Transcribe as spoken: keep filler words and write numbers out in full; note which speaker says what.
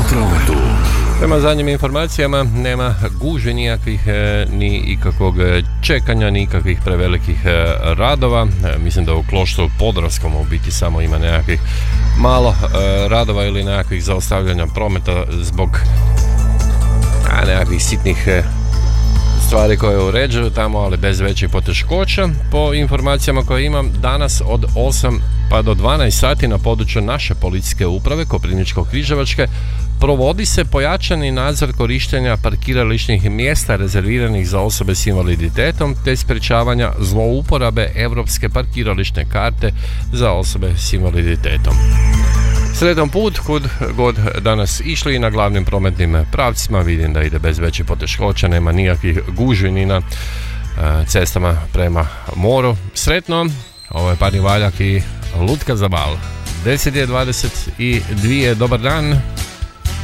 Speaker 1: prometu.
Speaker 2: Prema zadnjim informacijama nema gužve nijakvih, ni ikakvog čekanja, ni ikakvih prevelikih radova. Mislim da u Kloštru Podravskom u biti samo ima nekakvih malo radova ili nekakvih zaustavljanja prometa zbog a, nekakvih sitnih stvari koje uređuju tamo, ali bez većih poteškoća. Po informacijama koje imam, danas od osam pa do dvanaest sati na području naše policijske uprave Koprivničko-križevačke provodi se pojačani nadzor korištenja parkirališnih mjesta rezerviranih za osobe s invaliditetom te sprječavanja zlouporabe europske parkirališne karte za osobe s invaliditetom. Sretan put kud god danas išli na glavnim prometnim pravcima, vidim da ide bez većih poteškoća, nema nikakvih gužvi ni na cestama prema moru. Sretno, ovo je Pani Valjak i Lutka za bal. deset je dvadeset dva, dobar dan.